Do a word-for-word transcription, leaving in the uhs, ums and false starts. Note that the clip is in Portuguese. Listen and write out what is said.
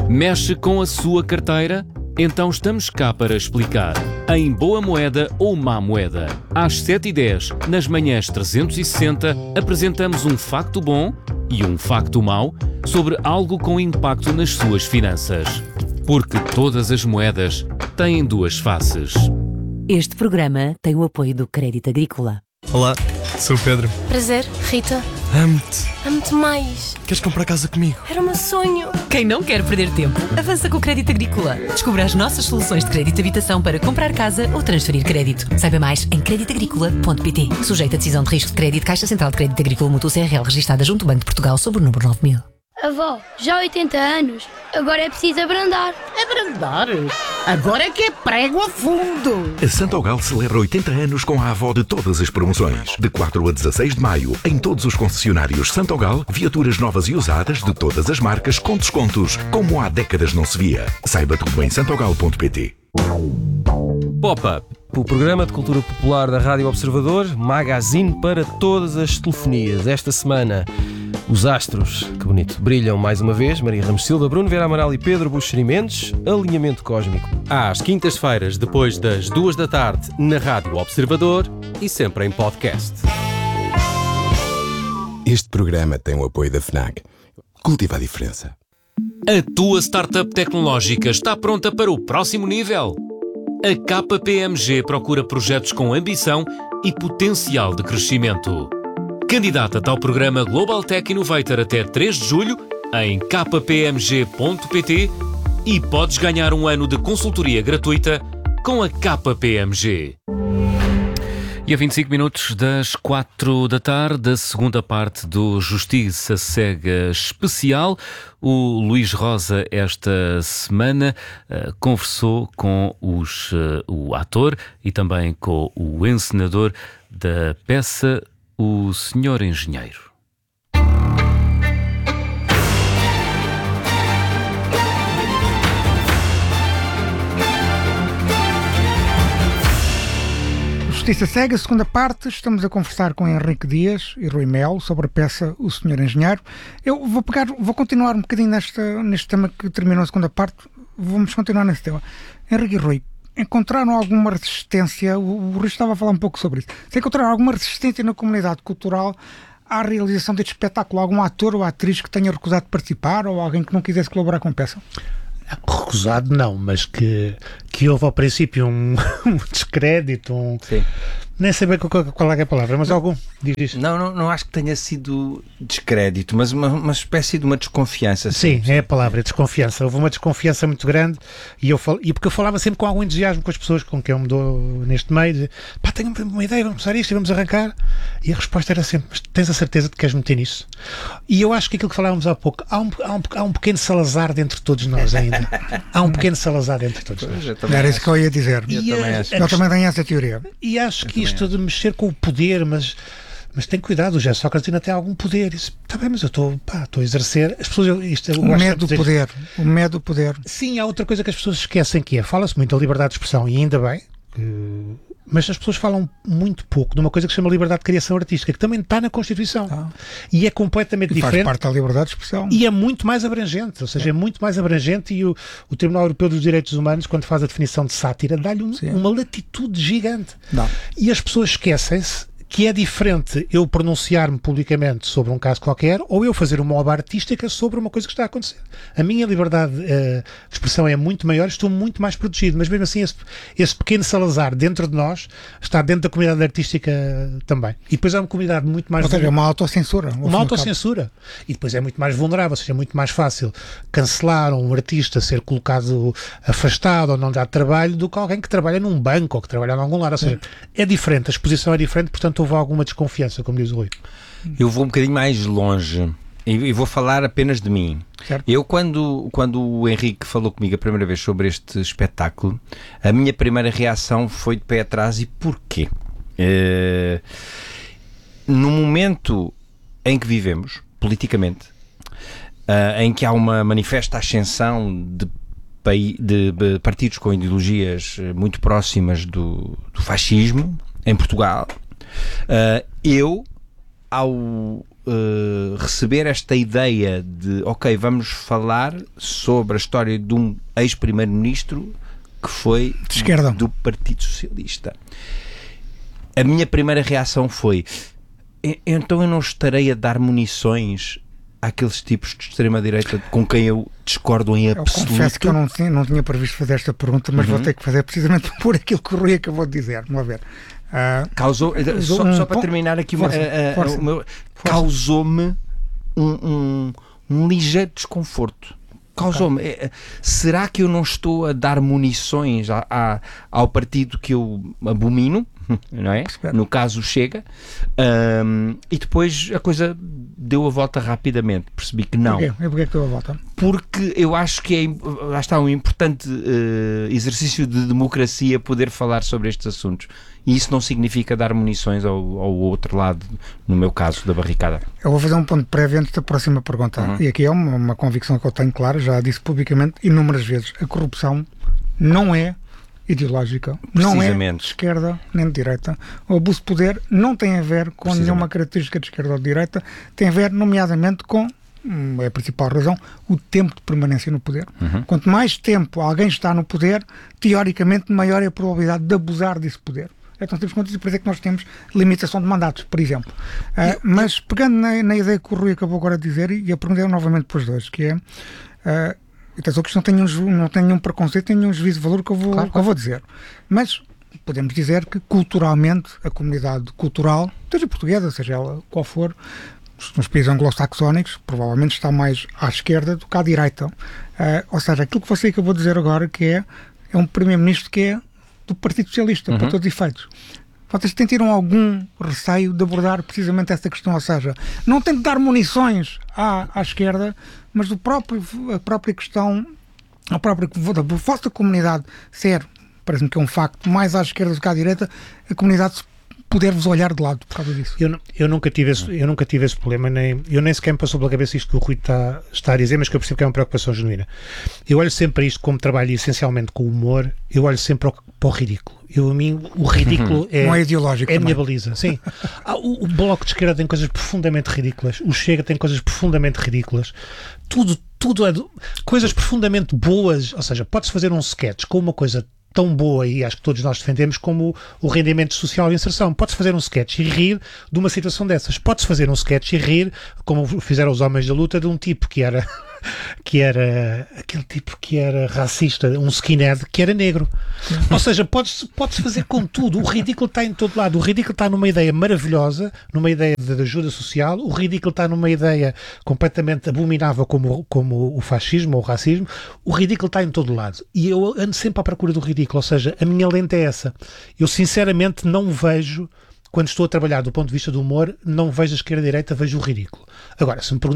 Mexe com a sua carteira? Então estamos cá para explicar. Em Boa Moeda ou Má Moeda. Às sete e dez, nas manhãs trezentos e sessenta, apresentamos um facto bom e um facto mau sobre algo com impacto nas suas finanças. Porque todas as moedas têm duas faces. Este programa tem o apoio do Crédito Agrícola. Olá, sou o Pedro. Prazer, Rita. Amo-te. Amo-te mais. Queres comprar casa comigo? Era o meu sonho. Quem não quer perder tempo, avança com o Crédito Agrícola. Descubra as nossas soluções de crédito de habitação para comprar casa ou transferir crédito. Saiba mais em crédito agrícola ponto pt. Sujeito a decisão de risco de crédito, Caixa Central de Crédito Agrícola Mútuo C R L, registada junto ao Banco de Portugal sob o número nove mil. Avó, já há oitenta anos, agora é preciso abrandar. Abrandar? Agora é que é prego a fundo. A Santogal celebra oitenta anos com a avó de todas as promoções. De quatro a dezasseis de maio, em todos os concessionários Santogal, viaturas novas e usadas de todas as marcas com descontos, como há décadas não se via. Saiba tudo em santogal ponto pt. Pop-Up, o programa de cultura popular da Rádio Observador, magazine para todas as telefonias. Esta semana, os astros, que bonito, brilham mais uma vez. Maria Ramos Silva, Bruno Vera Amaral e Pedro Buxeri Mendes. Alinhamento cósmico. Às quintas-feiras, depois das duas da tarde, na Rádio Observador e sempre em podcast. Este programa tem o apoio da FNAC. Cultiva a diferença. A tua startup tecnológica está pronta para o próximo nível? A K P M G procura projetos com ambição e potencial de crescimento. Candidata-te ao programa Global Tech Innovator até três de julho em k p m g ponto p t e podes ganhar um ano de consultoria gratuita com a K P M G. E a vinte e cinco minutos das quatro da tarde, a segunda parte do Justiça Cega Especial, o Luís Rosa esta semana uh, conversou com os, uh, o ator e também com o encenador da peça O Senhor Engenheiro. Justiça Cega, segunda parte, estamos a conversar com Henrique Dias e Rui Melo sobre a peça O Senhor Engenheiro. Eu vou pegar, vou continuar um bocadinho nesta, neste tema que terminou a segunda parte, vamos continuar nesse tema. Henrique e Rui, encontraram alguma resistência, o, o Rui estava a falar um pouco sobre isso, se encontraram alguma resistência na comunidade cultural à realização deste espetáculo, algum ator ou atriz que tenha recusado participar ou alguém que não quisesse colaborar com a peça? Recusado não, mas que, que houve ao princípio um, um descrédito, um... Sim. Nem sei bem qual, qual é a palavra, mas algum diz isso. Não, não, não acho que tenha sido descrédito, mas uma, uma espécie de uma desconfiança. Sim, sim, é a palavra, é desconfiança. Houve uma desconfiança muito grande e, eu fal... e porque eu falava sempre com algum entusiasmo com as pessoas com quem eu me dou neste meio, de, pá, tenho uma ideia, vamos usar isto e vamos arrancar. E a resposta era sempre, mas tens a certeza de que queres meter nisso? E eu acho que aquilo que falávamos há pouco, há um, há um, há um pequeno Salazar dentro de todos nós ainda. Há um pequeno Salazar dentro de todos nós. Era isso que eu ia dizer. E eu, a, também acho. eu também tenho essa teoria. E acho eu que isto acho. de mexer com o poder, mas, mas tem cuidado, o José Sócrates ainda tem algum poder. Está bem, mas eu estou a exercer. As pessoas, eu, isto, eu o medo do poder. O medo do poder. Sim, há outra coisa que as pessoas esquecem que é, fala-se muito da liberdade de expressão e ainda bem, que, mas as pessoas falam muito pouco de uma coisa que se chama liberdade de criação artística, que também está na Constituição. Ah. E é completamente e diferente. Faz parte da liberdade de expressão. E é muito mais abrangente, ou seja, é, é muito mais abrangente e o, o Tribunal Europeu dos Direitos Humanos, quando faz a definição de sátira, dá-lhe um, uma latitude gigante. Não. E as pessoas esquecem-se que é diferente eu pronunciar-me publicamente sobre um caso qualquer ou eu fazer uma obra artística sobre uma coisa que está a acontecer. A minha liberdade uh, de expressão é muito maior, estou muito mais protegido, mas mesmo assim esse, esse pequeno Salazar dentro de nós está dentro da comunidade artística também. E depois há uma comunidade muito mais... Ou seja, uma autocensura. Uma autocensura. E depois é muito mais vulnerável, ou seja, é muito mais fácil cancelar um artista, ser colocado afastado ou não dar trabalho do que alguém que trabalha num banco ou que trabalha em algum lado. Ou seja, é, é diferente, a exposição é diferente, portanto houve alguma desconfiança, como diz o Rui. Eu vou um bocadinho mais longe e vou falar apenas de mim. Certo. Eu, quando, quando o Henrique falou comigo a primeira vez sobre este espetáculo, a minha primeira reação foi de pé atrás. E porquê? Uh, no momento em que vivemos, politicamente, uh, em que há uma manifesta ascensão de de partidos com ideologias muito próximas do, do fascismo em Portugal, uh, eu, ao uh, receber esta ideia de, ok, vamos falar sobre a história de um ex-primeiro-ministro que foi de esquerda, do Partido Socialista. A minha primeira reação foi, então eu não estarei a dar munições àqueles tipos de extrema-direita com quem eu discordo em absoluto? Eu confesso que eu não tinha, não tinha previsto fazer esta pergunta, mas uhum. vou ter que fazer precisamente por aquilo que o Rui acabou de dizer. Vamos lá ver. Uh, Causou, só, um, só para terminar aqui, força, uh, força, uh, meu, causou-me um, um, um ligeiro desconforto. Causou-me. Okay. Será que eu não estou a dar munições a, a, ao partido que eu abomino? Não é? No caso Chega, um, e depois a coisa deu a volta rapidamente, percebi que não. Porquê? E porquê que deu a volta? Porque eu acho que é, lá está um importante uh, exercício de democracia poder falar sobre estes assuntos, e isso não significa dar munições ao, ao outro lado, no meu caso, da barricada. Eu vou fazer um ponto prévio antes da próxima pergunta, uhum. e aqui é uma, uma convicção que eu tenho clara, já disse publicamente inúmeras vezes, a corrupção não é ideológica, não é de esquerda nem de direita. O abuso de poder não tem a ver com nenhuma característica de esquerda ou de direita, tem a ver nomeadamente com, é a principal razão, o tempo de permanência no poder. Uhum. Quanto mais tempo alguém está no poder, teoricamente maior é a probabilidade de abusar desse poder. É tão simples quanto isso, por isso é que nós temos limitação de mandatos, por exemplo. Uh, mas pegando na, na ideia que o Rui acabou agora de dizer, e a pergunta é novamente para os dois, que é uh, então, que isto não tem, um, não tem nenhum preconceito, tem nenhum juízo de valor que eu, vou, claro, que eu vou dizer. Mas podemos dizer que culturalmente a comunidade cultural, seja portuguesa, seja ela qual for, nos países anglo-saxónicos, provavelmente está mais à esquerda do que à direita. Uh, ou seja, aquilo que você acabou de dizer agora, que é, é um primeiro-ministro que é do Partido Socialista, uhum. para todos os efeitos. Vocês sentiram algum receio de abordar precisamente essa questão? Ou seja, não tem de dar munições à, à esquerda, mas do próprio, a própria questão, a própria da vossa comunidade ser, parece-me que é um facto, mais à esquerda do que à direita, a comunidade poder-vos olhar de lado por causa disso. Eu, eu, nunca, tive esse, eu nunca tive esse problema, nem, eu nem sequer me passou pela cabeça isto que o Rui está, está a dizer, mas que eu percebo que é uma preocupação genuína. Eu olho sempre para isto, como trabalho essencialmente com o humor, eu olho sempre para o, para o ridículo. Eu, a mim, o ridículo uhum. é, não é ideológico, é a também. minha baliza. Sim. Ah, o, o Bloco de Esquerda tem coisas profundamente ridículas, o Chega tem coisas profundamente ridículas, tudo, tudo é do, coisas profundamente boas, ou seja, pode-se fazer um sketch com uma coisa tão boa, e acho que todos nós defendemos, como o, o rendimento social e inserção. Pode-se fazer um sketch e rir de uma situação dessas. Pode-se fazer um sketch e rir, como fizeram os Homens da Luta, de um tipo que era que era aquele tipo que era racista, um skinhead que era negro. Ou seja, pode-se pode-se fazer com tudo. O ridículo está em todo lado. O ridículo está numa ideia maravilhosa, numa ideia de ajuda social. O ridículo está numa ideia completamente abominável como, como o fascismo ou o racismo. O ridículo está em todo lado. E eu ando sempre à procura do ridículo. Ou seja, a minha lente é essa. Eu sinceramente não vejo, quando estou a trabalhar do ponto de vista do humor, não vejo a esquerda e a direita, vejo o ridículo. Agora, se me